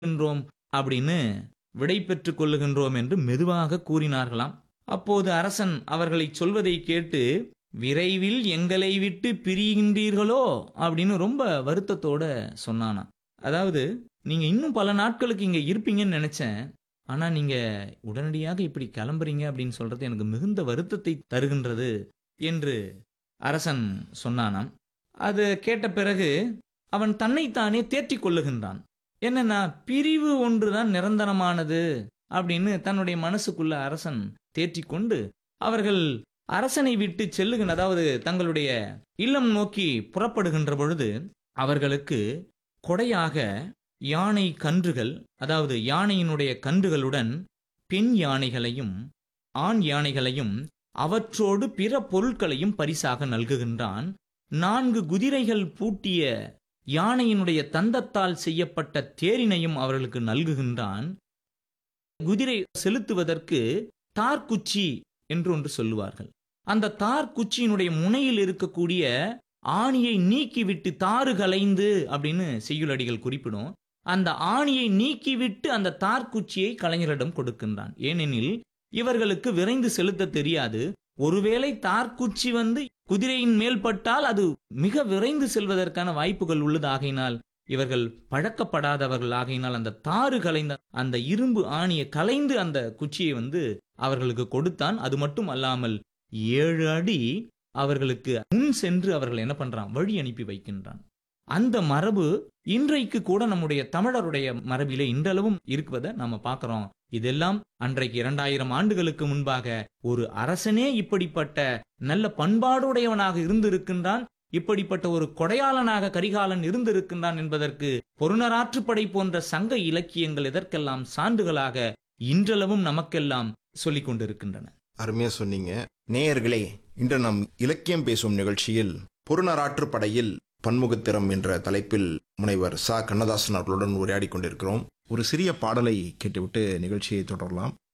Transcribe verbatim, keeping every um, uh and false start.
கொள்கின்றோம் அப்படின்னு விடை பெற்றுக் கொள்ளுகின்றோம் என்று மெதுவாக கூறினார்களாம். அப்போது அரசன் அவர்களை சொல்வதை கேட்டு, விரைவில் எங்களை விட்டு பிரிகின்றீர்களோ அப்படின்னு ரொம்ப வருத்தத்தோட சொன்னானா. அதாவது, நீங்க இன்னும் பல நாட்களுக்கு இங்க இருப்பீங்கன்னு நினைச்சேன், ஆனா நீங்க உடனடியாக இப்படி கிளம்புறீங்க அப்படின்னு சொல்றது எனக்கு மிகுந்த வருத்தத்தை தருகின்றது என்று அரசன் சொன்னானாம். அது கேட்ட பிறகு அவன் தன்னைத்தானே தேற்றிக் கொள்ளுகின்றான். என்னன்னா, பிரிவு ஒன்றுதான் நிரந்தரமானது அப்படின்னு தன்னுடைய மனசுக்குள்ள அரசன் தேற்றிக்கொண்டு அவர்கள் அரசனை விட்டு செல்லுகின்ற, அதாவது தங்களுடைய இல்லம் நோக்கி புறப்படுகின்ற பொழுது அவர்களுக்கு கொடையாக யானை கன்றுகள், அதாவது யானையினுடைய கன்றுகளுடன் பெண் யானைகளையும் ஆண் யானைகளையும் அவற்றோடு பிற பொருட்களையும் பரிசாக நல்குகின்றான். நான்கு குதிரைகள் பூட்டிய யானையினுடைய தந்தத்தால் செய்யப்பட்ட தேரினையும் அவர்களுக்கு நல்குகின்றான். குதிரை செலுத்துவதற்கு தார்குச்சி என்று ஒன்று சொல்லுவார்கள். அந்த தார்குச்சியினுடைய முனையில் இருக்கக்கூடிய ஆணியை நீக்கிவிட்டு, தாறு கலைந்து அப்படின்னு செய்யுளடிகள் குறிப்பிடும், அந்த ஆணியை நீக்கிவிட்டு அந்த தார்குச்சியை கலைஞரிடம் கொடுக்கின்றான். ஏனெனில் இவர்களுக்கு விரைந்து செலுத்த தெரியாது. ஒருவேளை தார்குச்சி வந்து குதிரையின் மேல் பட்டால் அது மிக விரைந்து செல்வதற்கான வாய்ப்புகள் உள்ளதாகினால் இவர்கள் பழக்கப்படாதவர்கள் ஆகையினால் அந்த தாறு கலைந்த அந்த இரும்பு ஆணியை கலைந்து அந்த குச்சியை வந்து அவர்களுக்கு கொடுத்தான். அது மட்டும் அல்லாமல் ஏழு அடி அவர்களுக்கு முன் சென்று அவர்கள் என்ன பண்றான், வழி அனுப்பி வைக்கின்றான். அந்த மரபு இன்றைக்கு கூட நம்முடைய தமிழருடைய மரபிலே இன்றளவும் இருக்குவதை நாம பார்க்கிறோம். இதெல்லாம் அன்றைக்கு இரண்டாயிரம் ஆண்டுகளுக்கு முன்பாக ஒரு அரசனே இப்படிப்பட்ட நல்ல பண்பாடுடையவனாக இருந்திருக்கின்றான், இப்படிப்பட்ட ஒரு கொடையாளனாக கரிகாலன் இருந்திருக்கின்றான் என்பதற்கு பொருணராற்றுப்படை போன்ற சங்க இலக்கியங்கள் எதற்கெல்லாம் சான்றுகளாக இன்றளவும் நமக்கெல்லாம் சொல்லிக் கொண்டிருக்கின்றன. அருமையா சொன்னீங்க. நேயர்களே, இன்று நாம் இலக்கியம் பேசும் நிகழ்ச்சியில் பொருணராற்றுப்படையில் பன்முகத்திறம் என்ற தலைப்பில் முனைவர் ச கண்ணதாசன் அவர்களுடன் உரையாடி கொண்டிருக்கிறோம். ஒரு சிறிய பாடலை கேட்டுவிட்டு நிகழ்ச்சியை தொடரலாம்.